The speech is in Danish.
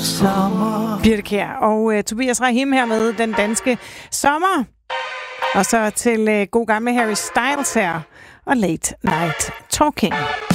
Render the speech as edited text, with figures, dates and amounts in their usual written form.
Birthe Kjær og Tobias Rahim her med Den Danske Sommer. Og så til god gamle Harry Styles her og Late Night Talking.